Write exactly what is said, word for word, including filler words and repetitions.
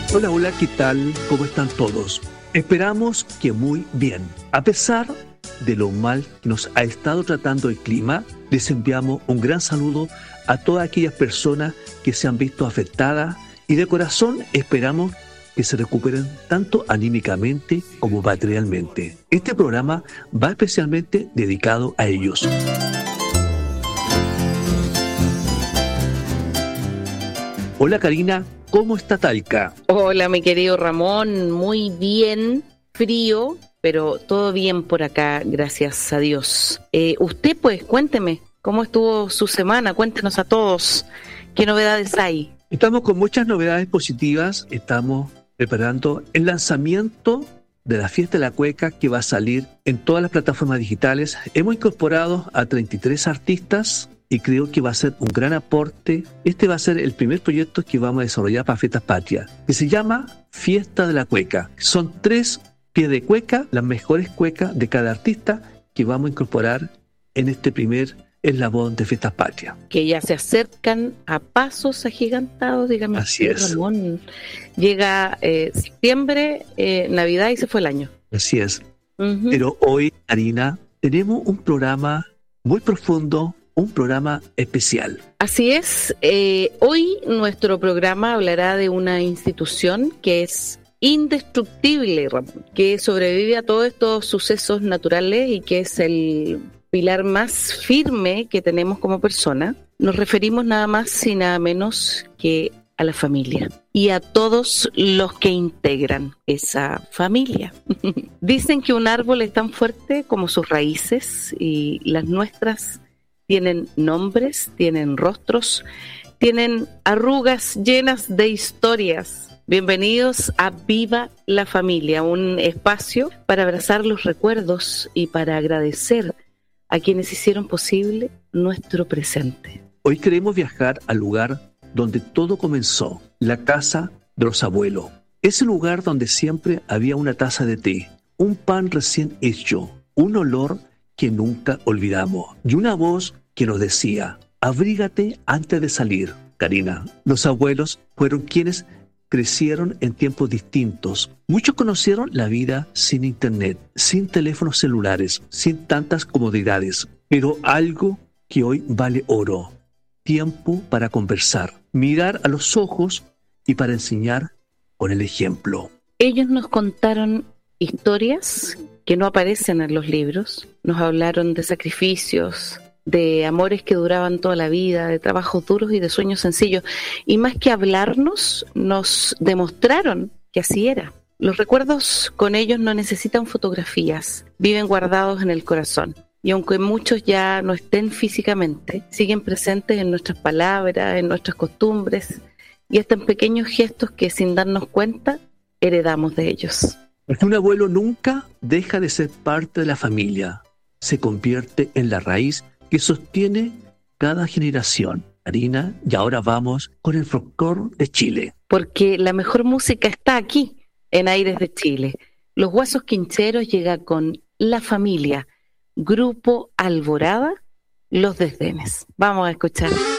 Hola, hola, ¿qué tal? ¿Cómo están todos? Esperamos que muy bien. A pesar de lo mal que nos ha estado tratando el clima, les enviamos un gran saludo a todas aquellas personas que se han visto afectadas y de corazón esperamos que se recuperen tanto anímicamente como materialmente. Este programa va especialmente dedicado a ellos. Hola Karina, ¿cómo está Talca? Hola mi querido Ramón, muy bien, frío, pero todo bien por acá, gracias a Dios. Eh, usted pues, cuénteme, ¿cómo estuvo su semana? Cuéntenos a todos, ¿qué novedades hay? Estamos con muchas novedades positivas, estamos preparando el lanzamiento de la Fiesta de la Cueca que va a salir en todas las plataformas digitales. Hemos incorporado a treinta y tres artistas y creo que va a ser un gran aporte. Este va a ser el primer proyecto que vamos a desarrollar para Fiestas Patrias, que se llama Fiesta de la Cueca. Son tres pies de cueca, las mejores cuecas de cada artista que vamos a incorporar en este primer eslabón de Fiestas Patrias. Que ya se acercan a pasos agigantados, dígame. Así es. Ramón, llega eh, septiembre, eh, Navidad y se fue el año. Así es. Uh-huh. Pero hoy, Karina, tenemos un programa muy profundo, un programa especial. Así es. Eh, hoy nuestro programa hablará de una institución que es indestructible, Ramón, que sobrevive a todos estos sucesos naturales y que es el pilar más firme que tenemos como persona. Nos referimos nada más y nada menos que a la familia y a todos los que integran esa familia. Dicen que un árbol es tan fuerte como sus raíces y las nuestras tienen nombres, tienen rostros, tienen arrugas llenas de historias. Bienvenidos a Viva la Familia, un espacio para abrazar los recuerdos y para agradecer a quienes hicieron posible nuestro presente. Hoy queremos viajar al lugar donde todo comenzó, la casa de los abuelos. Ese lugar donde siempre había una taza de té, un pan recién hecho, un olor que nunca olvidamos y una voz que nos decía, abrígate antes de salir. Karina, los abuelos fueron quienes crecieron en tiempos distintos. Muchos conocieron la vida sin internet, sin teléfonos celulares, sin tantas comodidades, pero algo que hoy vale oro, tiempo para conversar, mirar a los ojos y para enseñar con el ejemplo. Ellos nos contaron historias que no aparecen en los libros, nos hablaron de sacrificios, de amores que duraban toda la vida, de trabajos duros y de sueños sencillos. Y más que hablarnos, nos demostraron que así era. Los recuerdos con ellos no necesitan fotografías, viven guardados en el corazón. Y aunque muchos ya no estén físicamente, siguen presentes en nuestras palabras, en nuestras costumbres y hasta en pequeños gestos que sin darnos cuenta heredamos de ellos. Porque un abuelo nunca deja de ser parte de la familia, se convierte en la raíz que sostiene cada generación. Karina, y ahora vamos con el folclore de Chile. Porque la mejor música está aquí, en Aires de Chile. Los Guasos Quincheros llega con La Familia, Grupo Alborada, Los Desdenes. Vamos a escuchar.